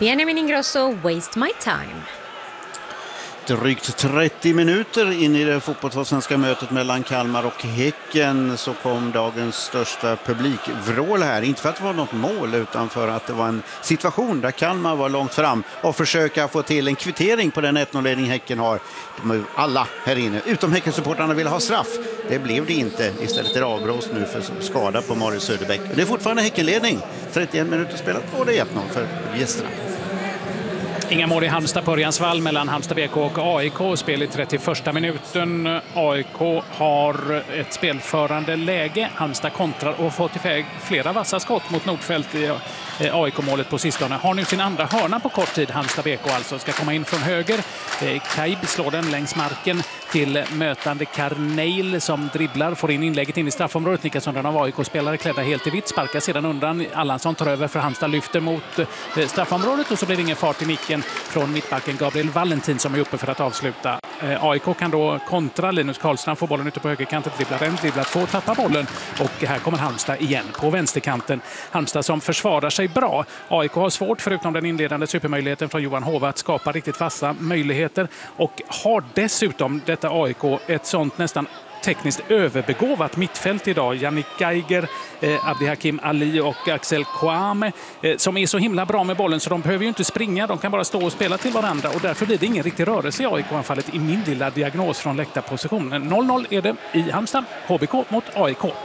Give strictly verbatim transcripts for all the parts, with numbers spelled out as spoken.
Benjamin Ingrosso, Waste My Time. Drygt trettio minuter in i det fotbollsallsvenska mötet mellan Kalmar och Häcken så kom dagens största publikvrål här. Inte för att det var något mål utan för att det var en situation där Kalmar var långt fram och försöka få till en kvittering på den ett noll-ledning Häcken har. De är alla här inne, utom Häcken-supportarna ville ha straff. Det blev det inte. Istället är det avblåst nu för skada på Marius Söderbäck. Det är fortfarande Häckenledning. trettioen minuter spelat och det är ett noll för gästerna. Inga mål i Halmstad på Örjansvall mellan Halmstad B K och A I K. Spel i trettioförsta minuten. A I K har ett spelförande läge. Halmstad kontrar och har fått iväg flera vassa skott mot Nordfält i A I K-målet på sistone. Har nu sin andra hörna på kort tid. Halmstad B K alltså ska komma in från höger. Kaib slår den längs marken till mötande Karneil som dribblar. Får in inlägget in i straffområdet. Niklas Sundström av A I K-spelare klädda helt i vitt. Sparkar sedan undan. Allansson tar över för Halmstad lyfter mot straffområdet och så blir det ingen fart i nicken från mittbacken Gabriel Valentin som är uppe för att avsluta. A I K kan då kontra. Linus Karlstrand får bollen ute på högerkanten, dribblar en, dribblar två, tappar bollen och här kommer Halmstad igen på vänsterkanten. Halmstad som försvarar sig bra. A I K har svårt, förutom den inledande supermöjligheten från Johan Hova, att skapa riktigt fasta möjligheter och har dessutom detta A I K ett sånt nästan tekniskt överbegåvat mittfält idag. Yannick Geiger, eh, Abdi Hakim Ali och Axel Kouame eh, som är så himla bra med bollen så de behöver ju inte springa, de kan bara stå och spela till varandra och därför blir det ingen riktig rörelse i A I K-anfallet i min lilla diagnos från läktarpositionen. noll noll är det i Halmstad, H B K mot A I K.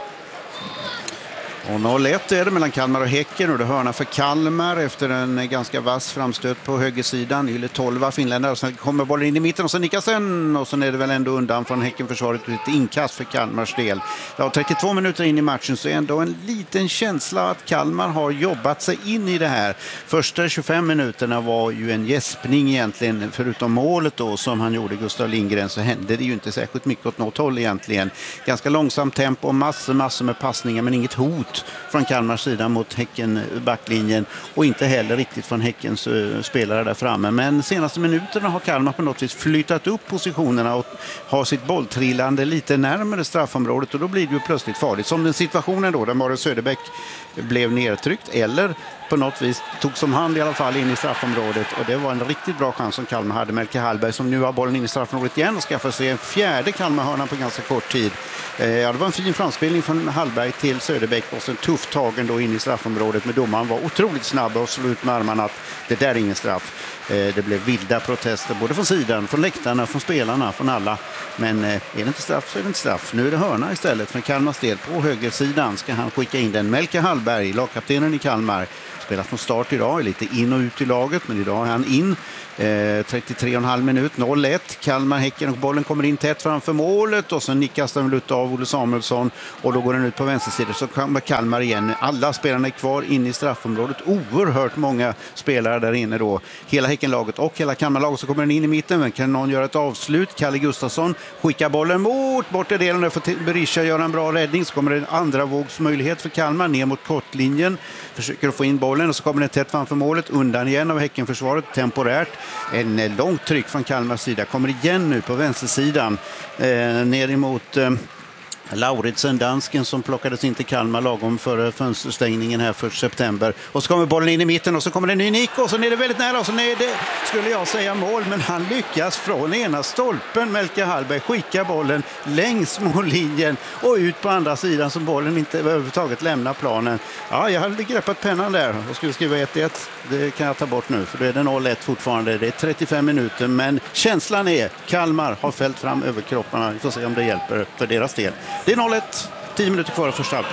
Och noll ett är det mellan Kalmar och Häcken och det hörna för Kalmar efter en ganska vass framstöt på högersidan. Yle tolva finländare och sen kommer bollen in i mitten och så nickas den och så är det väl ändå undan från Häckenförsvaret och ett inkast för Kalmars del. Ja, trettiotvå minuter in i matchen så är ändå en liten känsla att Kalmar har jobbat sig in i det här. Första tjugofem minuterna var ju en gäspning egentligen, förutom målet då som han gjorde Gustav Lindgren så hände det ju inte särskilt mycket åt något håll egentligen. Ganska långsamt tempo och massor, massor med passningar men inget hot från Kalmars sida mot Häcken backlinjen och inte heller riktigt från Häckens uh, spelare där framme. Men senaste minuterna har Kalmar på något vis flyttat upp positionerna och har sitt bolltrillande lite närmare straffområdet och då blir det ju plötsligt farligt. Som den situationen då där Marius Söderbäck blev nedtryckt eller på något vis tog som hand i alla fall in i straffområdet och det var en riktigt bra chans som Kalmar hade. Melke Hallberg som nu har bollen in i straffområdet igen och skaffar sig en fjärde Kalmarhörna på ganska kort tid. Eh, ja, det var en fin framspelning från Hallberg till Söderbäck och sen tuff tagen då in i straffområdet med domaren var otroligt snabb och slog ut med armarna att det där är ingen straff. Eh, det blev vilda protester både från sidan, från läktarna, från spelarna, från alla. Men eh, är det inte straff så är det inte straff. Nu är det hörna istället för Kalmars del. På högersidan ska han skicka in den. Melke Hallberg, lagkaptenen i Kalmar, spelar från start idag, är lite in och ut i laget men idag är han in. Eh, trettiotre och en halv minut, noll ett. Kalmar, Häcken och bollen kommer in tätt framför målet och så nickas den ut av Olle Samuelsson och då går den ut på vänstersidan så kommer Kalmar igen. Alla spelarna är kvar inne i straffområdet. Oerhört många spelare där inne då. Hela Häckenlaget och hela Kalmarlaget så kommer den in i mitten. Men kan någon göra ett avslut? Kalle Gustafsson skickar bollen mot bortre delen där för Berisha göra en bra räddning. Så kommer det en andra vågsmöjlighet för Kalmar ner mot kortlinjen. Försöker få in bollen och så kommer den tätt framför målet. Undan igen av Häckenförsvaret temporärt. En långt tryck från Kalmars sida. Kommer igen nu på vänstersidan. Eh, ner emot... Eh, Lauritsen, dansken som plockades in till Kalmar lagom före fönsterstängningen här för september. Och så kommer bollen in i mitten och så kommer det en ny nick och så är det väldigt nära och så är det, skulle jag säga, mål. Men han lyckas från ena stolpen. Melke Hallberg skickar bollen längs mållinjen och ut på andra sidan så bollen inte överhuvudtaget lämnar planen. Ja, jag hade greppat pennan där och skulle skriva ett ett. Det kan jag ta bort nu för då är det noll ett fortfarande. Det är trettiofem minuter men känslan är Kalmar har fällt fram överkropparna. Vi får se om det hjälper för deras del. Det är noll ett, tio minuter kvar av första halvlek.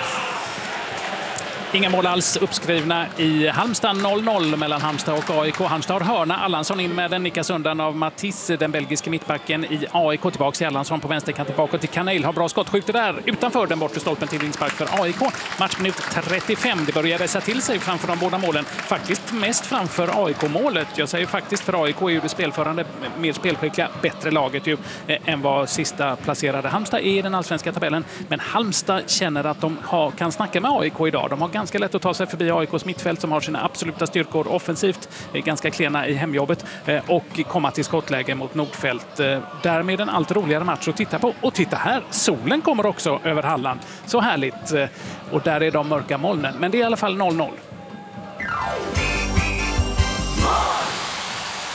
Inga mål alls uppskrivna i Halmstad, noll noll mellan Halmstad och A I K. Halmstad har hörna, Allansson in med den, nickas undan av Matisse, den belgiska mittbacken i A I K. Tillbaka till Allansson på vänsterkant, tillbaka till Karneil, har bra skott, skjuter där utanför den bortre stolpen till vinspark för A I K. Matchminut trettiofem, det börjar resa till sig framför de båda målen. Faktiskt mest framför A I K-målet. Jag säger faktiskt för A I K är ju det spelförande, mer spelskickliga, bättre laget ju eh, än vad sista placerade Halmstad är i den allsvenska tabellen. Men Halmstad känner att de har, kan snacka med A I K idag. De har ganska lätt att ta sig förbi A I Ks mittfält som har sina absoluta styrkor offensivt, är ganska klena i hemjobbet och komma till skottläge mot Nordfält. Därmed en allt roligare match att titta på. Och titta här, solen kommer också över Halland. Så härligt. Och där är de mörka molnen. Men det är i alla fall noll noll.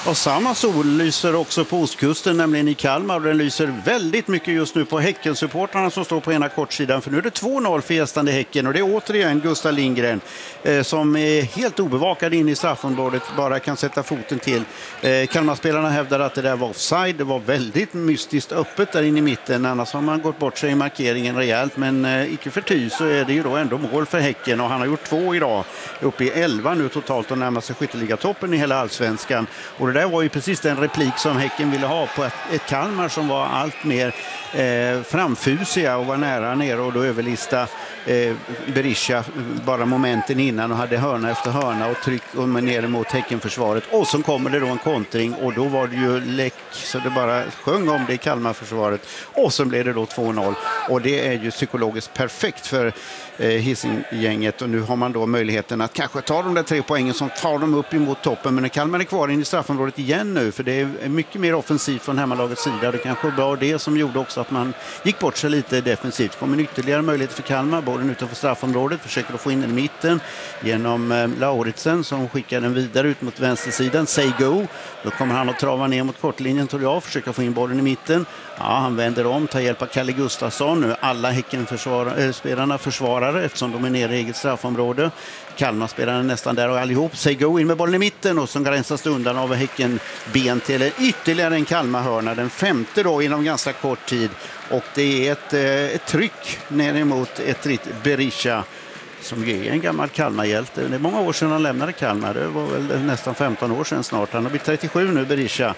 Och samma sol lyser också på ostkusten, nämligen i Kalmar. Och den lyser väldigt mycket just nu på Häcken-supportrarna som står på ena kortsidan. För nu är det två noll för gästande Häcken. Och det är återigen Gustav Lindgren eh, som är helt obevakad in i straffområdet. Bara kan sätta foten till. Eh, Kalmarspelarna hävdar att det där var offside. Det var väldigt mystiskt öppet där inne i mitten. Annars har man gått bort sig i markeringen rejält. Men eh, icke förty så är det ju då ändå mål för Häcken. Och han har gjort två idag. Uppe i elva nu totalt och närmar sig skytteligatoppen i hela allsvenskan. Och det där var ju precis den replik som Häcken ville ha på ett, ett Kalmar som var allt mer eh, framfusiga och var nära ner och då överlista eh, Berisha bara momenten innan och hade hörna efter hörna och tryck och ner mot Häckenförsvaret. Och så kommer det då en kontring och då var det ju läck så det bara sjöng om det i Kalmarförsvaret. Och så blev det då två noll och det är ju psykologiskt perfekt för eh, Hising-gänget och nu har man då möjligheten att kanske ta de där tre poängen som tar dem upp emot toppen, men Kalmar är kvar in i straffområdet igen nu för det är mycket mer offensivt från hemmalagets sida. Det kanske var det som gjorde också att man gick bort sig lite defensivt. Kommer en ytterligare möjlighet för Kalmar, bollen utanför straffområdet, försöker att få in den i mitten genom eh, Lauritsen som skickar den vidare ut mot vänstersidan. Say go, då kommer han att trava ner mot kortlinjen tror jag, försöka få in bollen i mitten. Ja, han vänder om, tar hjälp av Kalle Gustafsson. Nu alla Häcken-spelarna försvarare eftersom de är nere i eget straffområde. Kalmar-spelarna nästan där och allihop. Say go in med bollen i mitten och som gränsas undan av Häcken ben till ytterligare en Kalmar-hörna. Den femte då inom ganska kort tid. Och det är ett, ett tryck ner emot ett ritt Berisha som är en gammal Kalmarhjälte. Det är många år sedan han lämnade Kalmar. Det var väl nästan femton år sedan snart. Han har blivit trettiosju nu, Berisha.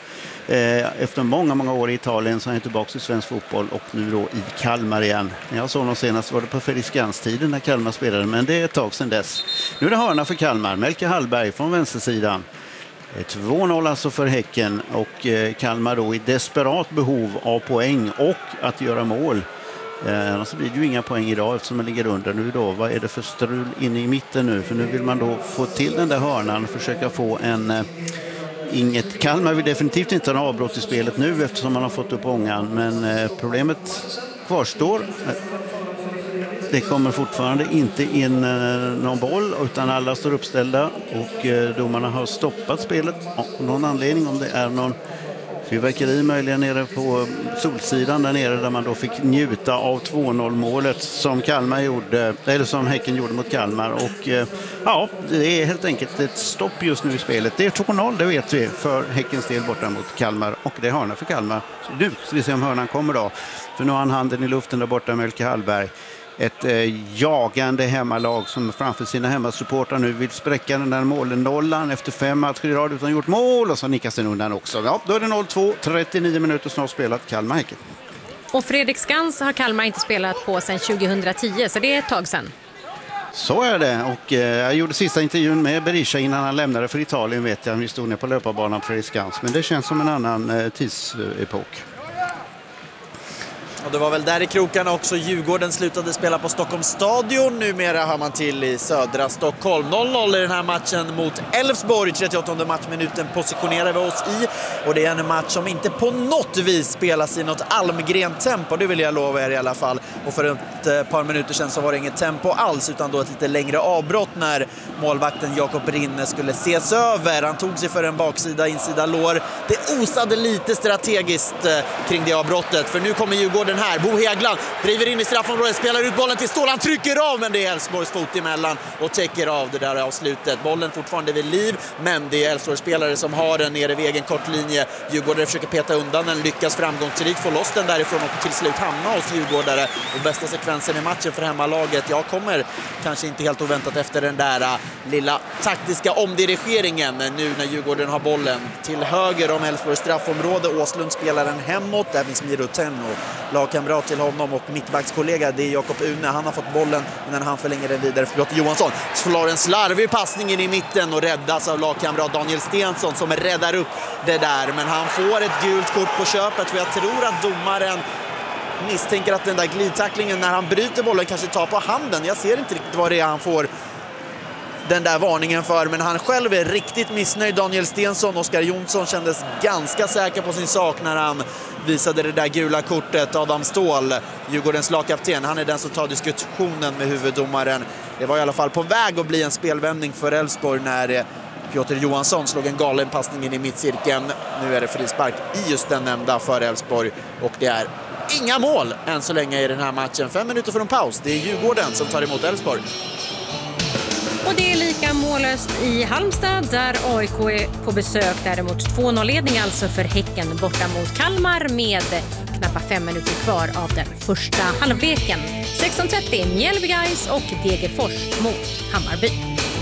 Efter många, många år i Italien så är han tillbaka i svensk fotboll och nu då i Kalmar igen. När jag såg honom senast var det på Fredriksskans-tiden när Kalmar spelade, men det är ett tag sedan dess. Nu är det hörna för Kalmar. Melke Hallberg från vänstersidan. två noll alltså för Häcken och Kalmar då i desperat behov av poäng och att göra mål. Eh, annars blir det ju inga poäng idag eftersom man ligger under nu då. Vad är det för strul inne i mitten nu? För nu vill man då få till den där hörnan och försöka få en... Eh, inget Kalmar vill definitivt inte ha avbrott i spelet nu eftersom man har fått upp ångan. Men eh, problemet kvarstår. Det kommer fortfarande inte in eh, någon boll utan alla står uppställda och eh, domarna har stoppat spelet av någon anledning, om det är någon fyrverkeri möjligen nere på solsidan där nere där man då fick njuta av två noll målet som Kalmar gjorde, eller som Häcken gjorde mot Kalmar. Och eh, ja, det är helt enkelt ett stopp just nu i spelet. Det är två noll, det vet vi, för Häckens del borta mot Kalmar och det är hörna för Kalmar. Så nu ska vi se om hörnan kommer då. För nu har han handen i luften där borta med Melke Hallberg. Ett eh, jagande hemmalag som framför sina hemmasupportrar nu vill spräcka den där målen nollan efter fem matcher i rad utan gjort mål och så nickas den undan också. Ja, då är det noll två, trettionio minuter snart spelat Kalmar-Häcken. Och Fredriksskans har Kalmar inte spelat på sedan tjugohundratio, så det är ett tag sedan. Så är det och eh, jag gjorde sista intervjun med Berisha innan han lämnade för Italien, vet jag. Vi stod ner på löparbanan på Fredriksskans, men det känns som en annan eh, tidsepok. Och det var väl där i krokarna också Djurgården slutade spela på Stockholms stadion. Numera hör man till i södra Stockholm. noll noll i den här matchen mot Elfsborg. trettionionde matchminuten positionerar vi oss i. Och det är en match som inte på något vis spelas i något Almgren-tempo. Det vill jag lova er i alla fall. Och för ett par minuter sedan så var det inget tempo alls utan då ett lite längre avbrott när målvakten Jakob Rinne skulle ses över. Han tog sig för en baksida, insida lår. Det osade lite strategiskt kring det avbrottet. För nu kommer Djurgården här. Bo Hägland driver in i straffområdet, spelar ut bollen till Ståhl. Han trycker av, men det är Elfsborgs fot emellan och täcker av det där avslutet. Bollen fortfarande vid liv, men det är Elfsborgs spelare som har den nere vid egen kortlinje. Djurgårdare försöker peta undan den, lyckas framgångsrikt få loss den därifrån och till slut hamna hos Djurgårdare. Och bästa sekvensen i matchen för hemmalaget, jag kommer kanske inte helt oväntat efter den där uh, lilla taktiska omdirigeringen nu när Djurgården har bollen till höger om Elfsborgs straffområde. Åslund spelar den hemåt, där finns Miro Tenno, lagkamrat till honom och mittbackskollega, det är Jakob Une. Han har fått bollen innan han förlänger den vidare för Lotte Johansson. Slår en slarvig passningen i mitten och räddas av lagkamrat Daniel Stensson som räddar upp det där. Men han får ett gult kort på köpet för jag tror att domaren misstänker att den där glidtacklingen när han bryter bollen kanske tar på handen. Jag ser inte riktigt vad det är han får den där varningen för, men han själv är riktigt missnöjd. Daniel Stensson, Oskar Jonsson kändes ganska säker på sin sak när han visade det där gula kortet. Adam Ståhl, Djurgårdens lagkapten, han är den som tar diskussionen med huvuddomaren. Det var i alla fall på väg att bli en spelvändning för Elfsborg när Piotr Johansson slog en galen passning in i mittcirkeln. Nu är det frispark i just den nämnda för Elfsborg. Och det är inga mål än så länge i den här matchen. Fem minuter från paus. Det är Djurgården som tar emot Elfsborg. Och det är lika mållöst i Halmstad där A I K är på besök. Däremot två noll-ledning alltså för Häcken borta mot Kalmar med knappt fem minuter kvar av den första halvleken. sexton trettio Mjällby Guys och Degerfors mot Hammarby.